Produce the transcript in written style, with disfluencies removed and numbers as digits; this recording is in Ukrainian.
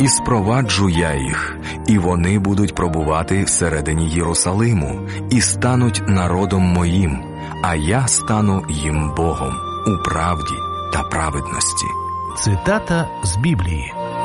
і спроваджу я їх, і вони будуть пробувати всередині Єрусалиму, і стануть народом моїм, а я стану їм Богом у правді та праведності». Цитата з Біблії.